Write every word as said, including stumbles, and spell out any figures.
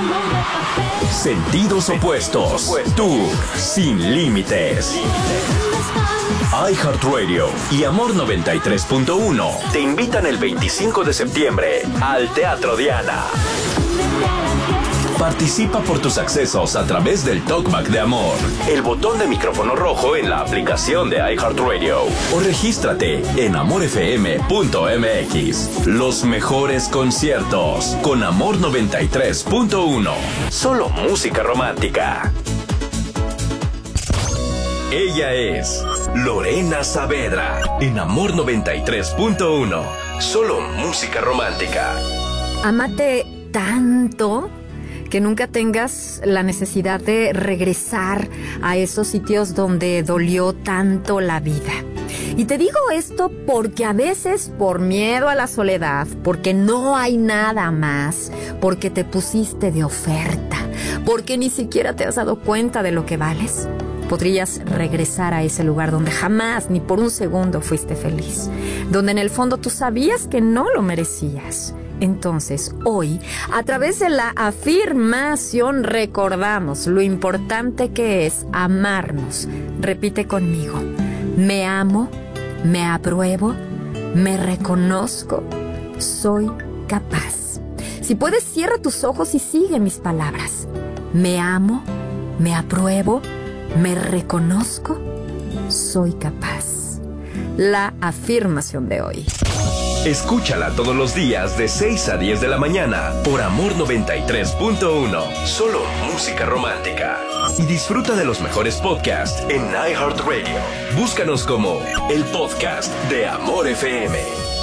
Sentidos opuestos. Tú, sin límites. iHeartRadio y Amor noventa y tres punto uno te invitan el veinticinco de septiembre al Teatro Diana. Participa por tus accesos a través del Talkback de Amor, el botón de micrófono rojo en la aplicación de iHeartRadio o regístrate en amor f m punto m x. Los mejores conciertos con Amor noventa y tres punto uno. Solo música romántica. Ella es Lorena Saavedra en Amor noventa y tres punto uno. Solo música romántica. Ámate tanto que nunca tengas la necesidad de regresar a esos sitios donde dolió tanto la vida. Y te digo esto porque a veces por miedo a la soledad, porque no hay nada más, porque te pusiste de oferta, porque ni siquiera te has dado cuenta de lo que vales, podrías regresar a ese lugar donde jamás, ni por un segundo fuiste feliz, donde en el fondo tú sabías que no lo merecías. Entonces, hoy, a través de la afirmación, recordamos lo importante que es amarnos. Repite conmigo: me amo, me apruebo, me reconozco, soy capaz. Si puedes, cierra tus ojos y sigue mis palabras. Me amo, me apruebo, me reconozco, soy capaz. La afirmación de hoy. Escúchala todos los días de seis a diez de la mañana por Amor noventa y tres punto uno. Solo música romántica. Y disfruta de los mejores podcasts en iHeartRadio. Búscanos como el podcast de Amor F M.